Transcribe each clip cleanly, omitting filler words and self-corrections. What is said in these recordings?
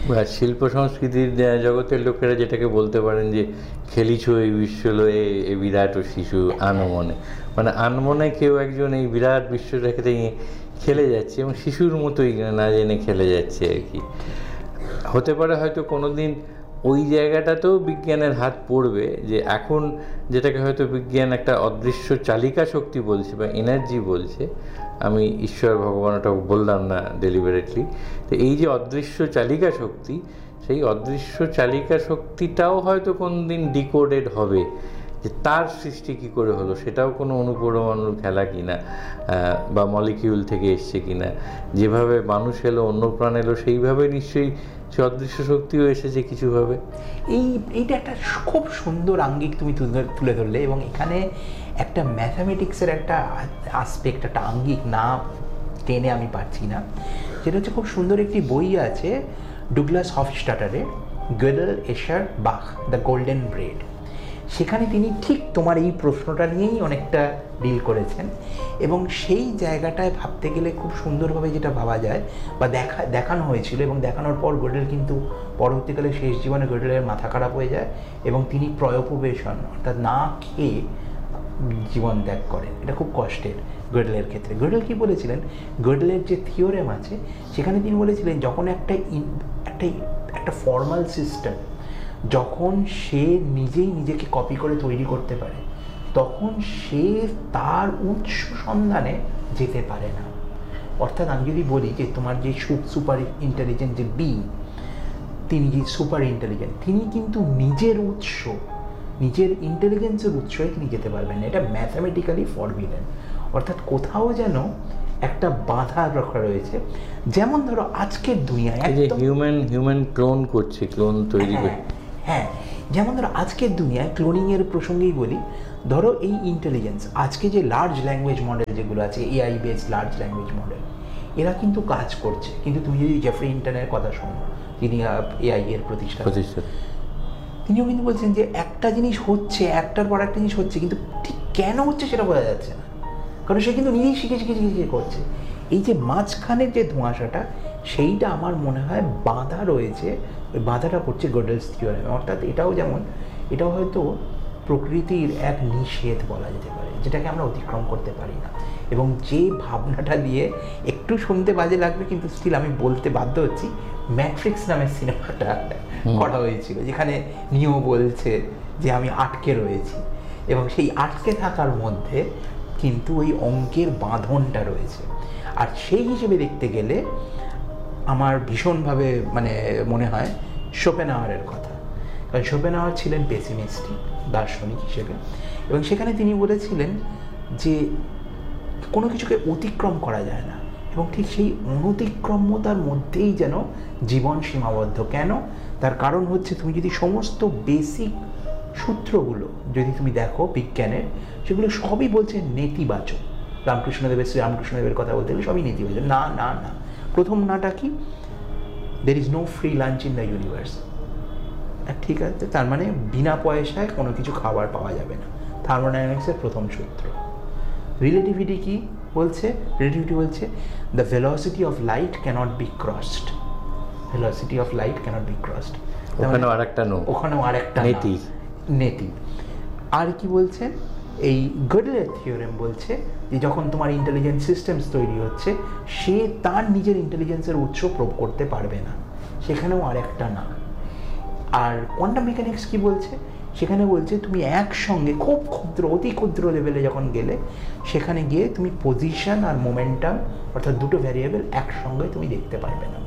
বা শিল্প সংস্কৃতির জগতের লোকেরা যেটাকে বলতে পারেন যে খেলিছ এই বিশ্বলয়ে এ বিরাট ও শিশু আনমনে, মানে আনমনে কেউ একজন এই বিরাট বিশ্বটাকে নিয়ে খেলে যাচ্ছে এবং শিশুর মতোই না জেনে খেলে যাচ্ছে আর কি। হতে পারে হয়তো কোনো দিন ওই জায়গাটাতেও বিজ্ঞানের হাত পড়বে, যে এখন যেটাকে হয়তো বিজ্ঞান একটা অদৃশ্য চালিকা শক্তি বলছে বা এনার্জি বলছে, আমি ঈশ্বর ভগবান ওটা বললাম না ডেলিবারেটলি, তো এই যে অদৃশ্য চালিকা শক্তি, সেই অদৃশ্য চালিকা শক্তিটাও হয়তো কোন দিন ডিকোডেড হবে, যে তার সৃষ্টি কী করে হলো, সেটাও কোনো অণুপরমাণুর খেলা কিনা বা মলিকিউল থেকে এসছে কিনা, যেভাবে মানুষ এলো অন্য প্রাণ এলো সেইভাবে নিশ্চয়ই সে অদৃশ্য শক্তিও এসেছে কিছুভাবে। এইটা একটা খুব সুন্দর আঙ্গিক তুমি তুলে ধরলে, এবং এখানে একটা ম্যাথামেটিক্সের একটা আসপেক্ট, একটা আঙ্গিক না টেনে আমি পারছি না, যেটা হচ্ছে খুব সুন্দর একটি বই আছে ডুগলাস হফস্টাটারের, গেডেল, এশার, বাখ, দ্য গোল্ডেন ব্রেড। সেখানে তিনি ঠিক তোমার এই প্রশ্নটা নিয়েই অনেকটা ডিল করেছেন, এবং সেই জায়গাটায় ভাবতে গেলে খুব সুন্দরভাবে যেটা ভাবা যায় বা দেখানো হয়েছিল, এবং দেখানোর পর গোডেল কিন্তু পরবর্তীকালে শেষ জীবনে গোডেলের মাথা খারাপ হয়ে যায় এবং তিনি প্রয়োপবেশন অর্থাৎ না খেয়ে জীবন ত্যাগ করেন। এটা খুব কষ্টের গোডেলের ক্ষেত্রে। গোডেল কী বলেছিলেন, গোডেলের যে থিওরেম আছে সেখানে তিনি বলেছিলেন যখন একটা ফর্মাল সিস্টেম যখন সে নিজেই নিজেকে কপি করে তৈরি করতে পারে, তখন সে তার উৎস সন্ধানে যেতে পারে না। অর্থাৎ আমি যদি বলি যে তোমার যে সুপার ইন্টেলিজেন্ট যে তিনি যে সুপার ইন্টেলিজেন্ট, তিনি কিন্তু নিজের ইন্টেলিজেন্সের উৎসে তিনি যেতে পারবেন না। এটা ম্যাথামেটিক্যালি ফরবিডেন। অর্থাৎ কোথাও যেন একটা বাধা রাখা রয়েছে। যেমন ধরো আজকের দুনিয়ায় হিউম্যান ক্লোন করছে, ক্লোন তৈরি করছে। হ্যাঁ, যেমন ধরো আজকের দুনিয়ায় ক্লোনিংয়ের প্রসঙ্গেই বলি, ধরো এই ইন্টেলিজেন্স আজকে যে লার্জ ল্যাঙ্গুয়েজ মডেল যেগুলো আছে, AI based large language model, এরা কিন্তু কাজ করছে। কিন্তু তুমি যদি জেফ্রি হিন্টনের কথা শোনো, যিনি এআই এর প্রতিষ্ঠাতা, তিনিও কিন্তু বলছেন যে একটা জিনিস হচ্ছে, একটার পর একটা জিনিস হচ্ছে, কিন্তু ঠিক কেন হচ্ছে সেটা বোঝা যাচ্ছে না, কারণ সে কিন্তু নিজেই শিখে করছে। এই যে মাঝখানের যে ধোঁয়াশাটা, সেইটা আমার মনে হয় বাধা রয়েছে, ওই বাধাটা পড়ছে গোডেলস থিওরেমে। অর্থাৎ এটাও হয়তো প্রকৃতির এক নিষেধ বলা যেতে পারে, যেটাকে আমরা অতিক্রম করতে পারি না। এবং যে ভাবনাটা দিয়ে একটু শুনতে বাজে লাগবে, কিন্তু স্টিল আমি বলতে বাধ্য হচ্ছি, ম্যাট্রিক্স নামের সিনেমাটা করা হয়েছিল, যেখানে নিও বলছে যে আমি আটকে রয়েছি, এবং সেই আটকে থাকার মধ্যে কিন্তু ওই অঙ্কের বাঁধনটা রয়েছে। আর সেই হিসেবে দেখতে গেলে আমার ভীষণভাবে মনে হয় শোপেনহাওয়ারের কথা। কারণ শোপেনহাওয়ার ছিলেন পেসিমিস্টিক দার্শনিক হিসেবে, এবং সেখানে তিনি বলেছিলেন যে কোনো কিছুকে অতিক্রম করা যায় না, এবং ঠিক সেই অনতিক্রম্যতার মধ্যেই যেন জীবন সীমাবদ্ধ। কেন? তার কারণ হচ্ছে তুমি যদি সমস্ত বেসিক সূত্রগুলো যদি তুমি দেখো বিজ্ঞানের, সেগুলো সবই বলছে নেতিবাচক। শ্রীরামকৃষ্ণদেবের কথা বলতে গেলে সবই নেতিবাচক। না না না, প্রথম নাটা কি, there is no free lunch in the universe. ঠিক আছে, তার মানে বিনা পয়সায় কোনো কিছু খাবার পাওয়া যাবে না, থার্মোডাইনামিক্সের প্রথম সূত্র। রিলেটিভিটি কি বলছে? রিলেটিভিটি বলছে the velocity of light cannot B crossed. Velocity of light cannot B crossed, ওখানেও আরেকটা নেতি। আর কি বলছে? এই গডেলের থিওরেম বলছে যে যখন তোমার ইন্টেলিজেন্ট সিস্টেমস তৈরি হচ্ছে, সে তার নিজের ইন্টেলিজেন্সের উৎস প্রুভ করতে পারবে না, সেখানেও আরেকটা না। আর কোয়ান্টাম মেকানিক্স কি বলছে? সেখানে বলছে তুমি একসঙ্গে খুব ক্ষুদ্র, অতি ক্ষুদ্র লেভেলে যখন গেলে, সেখানে গিয়ে তুমি পজিশন আর মোমেন্টাম অর্থাৎ দুটো ভ্যারিয়েবল একসঙ্গে তুমি দেখতে পারবে না,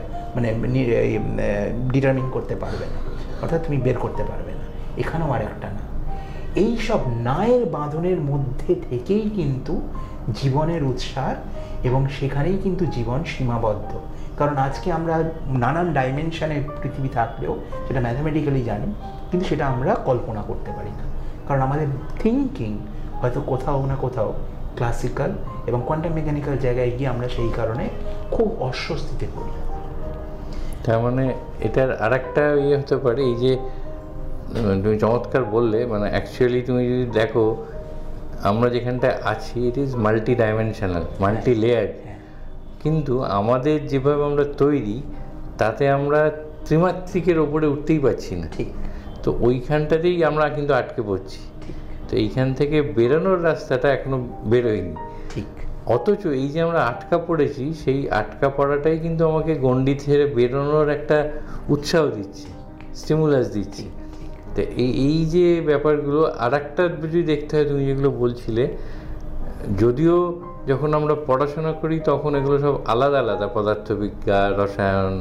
ডিটারমিন করতে পারবে না, অর্থাৎ তুমি বের করতে পারবে না। এখানেও আরেকটা না। এই সব নায়ের বাঁধনের মধ্যে থেকেই কিন্তু জীবনের উৎসার, এবং সেখানেই কিন্তু জীবন সীমাবদ্ধ। কারণ আজকে আমরা নানান ডাইমেনশনে পৃথিবী থাকলেও সেটা ম্যাথামেটিক্যালি জানি, কিন্তু সেটা আমরা কল্পনা করতে পারি না, কারণ আমাদের থিঙ্কিং হয়তো কোথাও না কোথাও ক্লাসিক্যাল এবং কোয়ান্টাম মেকানিক্যাল জায়গায় গিয়ে আমরা সেই কারণে খুব অস্বস্তিতে পড়ি। তার মানে এটার আর একটা ইয়ে হতে পারে, এই যে তুমি চমৎকার বললে, মানে অ্যাকচুয়ালি তুমি যদি দেখো আমরা যেখানটায় আছি, it is multi dimensional, multi layered, কিন্তু আমাদের যেভাবে আমরা তৈরি, তাতে আমরা ত্রিমাত্রিকের ওপরে উঠতেই পারছি না। ঠিক। তো ওইখানটাতেই আমরা কিন্তু আটকে পড়ছি। তো এইখান থেকে বেরোনোর রাস্তাটা এখনো বেরোয়নি। ঠিক। অথচ এই যে আমরা আটকা পড়েছি, সেই আটকা পড়াটাই কিন্তু আমাকে গণ্ডি ছেড়ে বেরোনোর একটা উৎসাহ দিচ্ছে, স্টিমুলাস দিচ্ছে। তো এই যে ব্যাপারগুলো আর একটা যদি দেখতে হয়, তুমি যেগুলো বলছিলে, যদিও যখন আমরা পড়াশোনা করি তখন এগুলো সব আলাদা আলাদা, পদার্থবিজ্ঞান, রসায়ন,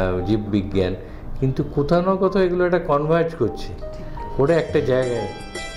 জীববিজ্ঞান, কিন্তু কোথাও না কোথাও এগুলো একটা কনভার্জ করছে, করে একটা জায়গায়